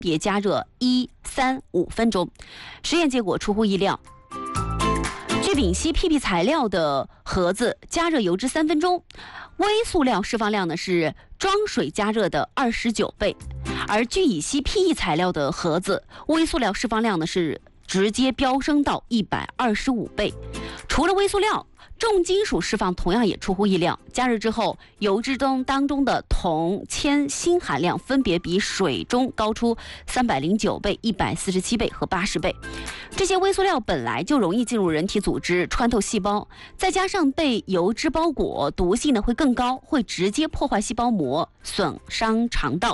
别加热1、3、5分钟。实验结果出乎意料，聚丙烯 PP 材料的盒子加热油脂3分钟，微塑料释放量呢是装水加热的29倍，而聚乙烯 PE 材料的盒子微塑料释放量呢是直接飙升到125倍。除了微塑料，重金属释放同样也出乎意料，加热之后，油脂当中的铜、铅、锌含量分别比水中高出309倍、147倍和80倍。这些微塑料本来就容易进入人体组织，穿透细胞，再加上被油脂包裹，毒性呢会更高，会直接破坏细胞膜，损伤肠道。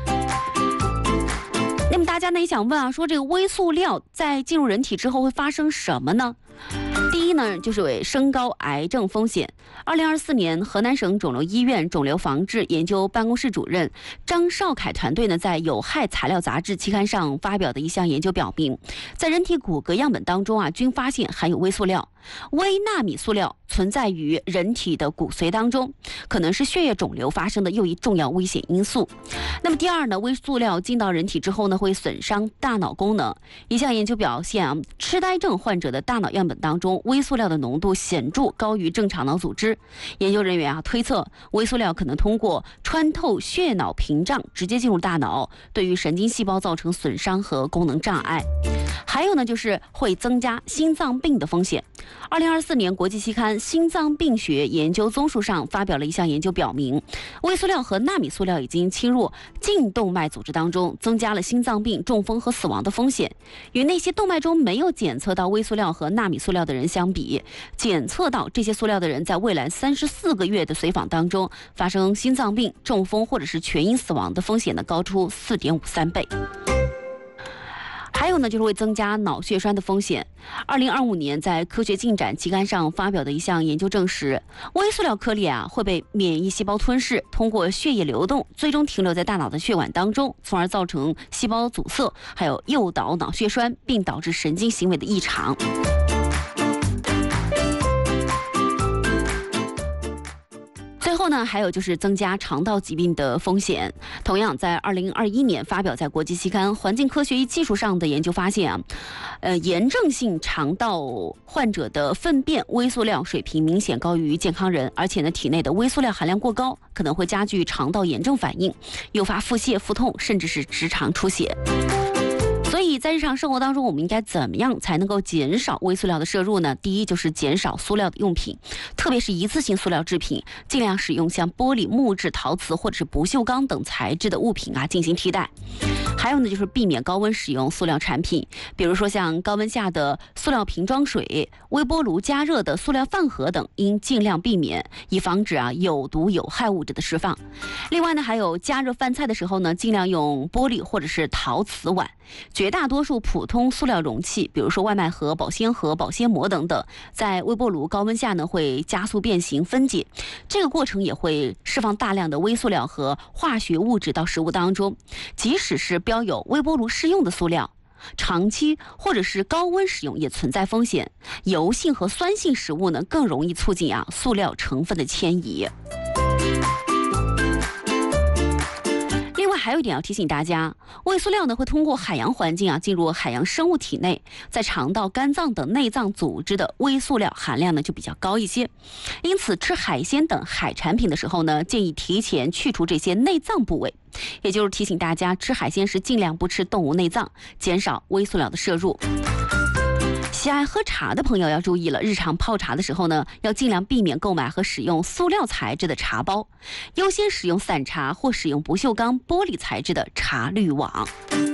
那么大家呢也想问啊，说这个微塑料在进入人体之后会发生什么呢？第一呢，就是为升高癌症风险。2024年，河南省肿瘤医院肿瘤防治研究办公室主任张少凯团队呢，在《有害材料杂志》期刊上发表的一项研究表明，在人体骨骼样本当中啊，均发现含有微塑料。微纳米塑料存在于人体的骨髓当中，可能是血液肿瘤发生的又一重要危险因素。那么第二呢，微塑料进到人体之后呢，会损伤大脑功能。一项研究表现啊，痴呆症患者的大脑样本当中，微塑料的浓度显著高于正常脑组织。研究人员推测，微塑料可能通过穿透血脑屏障直接进入大脑，对于神经细胞造成损伤和功能障碍。还有呢，就是会增加心脏病的风险。2024年国际期刊《心脏病学研究综述》上发表了一项研究表明，微塑料和纳米塑料已经侵入颈动脉组织当中，增加了心脏病、中风和死亡的风险。与那些动脉中没有检测到微塑料和纳米塑料的人相比，检测到这些塑料的人在未来34个月的随访当中，发生心脏病、中风或者是全因死亡的风险呢，高出4.53倍。还有呢，就是会增加脑血栓的风险。2025年在《科学进展》期刊上发表的一项研究证实，微塑料颗粒会被免疫细胞吞噬，通过血液流动，最终停留在大脑的血管当中，从而造成细胞阻塞，还有诱导脑血栓，并导致神经行为的异常。最后呢，还有就是增加肠道疾病的风险。同样，在2021年发表在国际期刊《环境科学与技术》上的研究发现炎症性肠道患者的粪便微塑料水平明显高于健康人，而且呢，体内的微塑料含量过高，可能会加剧肠道炎症反应，诱发腹泻、腹痛，甚至是直肠出血。所以在日常生活当中，我们应该怎么样才能够减少微塑料的摄入呢？第一，就是减少塑料的用品，特别是一次性塑料制品，尽量使用像玻璃、木质、陶瓷或者是不锈钢等材质的物品进行替代。还有呢，就是避免高温使用塑料产品，比如说像高温下的塑料瓶装水、微波炉加热的塑料饭盒等，应尽量避免，以防止有毒有害物质的释放。另外呢，还有加热饭菜的时候呢，尽量用玻璃或者是陶瓷碗。绝大多数普通塑料容器，比如说外卖盒、保鲜盒、保鲜膜等等，在微波炉高温下呢，会加速变形分解，这个过程也会释放大量的微塑料和化学物质到食物当中。即使是标有微波炉适用的塑料，长期或者是高温使用也存在风险。油性和酸性食物呢，更容易促进塑料成分的迁移。另外还有一点要提醒大家，微塑料呢会通过海洋环境进入海洋生物体内，在肠道、肝脏等内脏组织的微塑料含量呢就比较高一些。因此吃海鲜等海产品的时候呢，建议提前去除这些内脏部位，也就是提醒大家吃海鲜时尽量不吃动物内脏，减少微塑料的摄入。喜爱喝茶的朋友要注意了，日常泡茶的时候呢，要尽量避免购买和使用塑料材质的茶包，优先使用散茶或使用不锈钢、玻璃材质的茶滤网。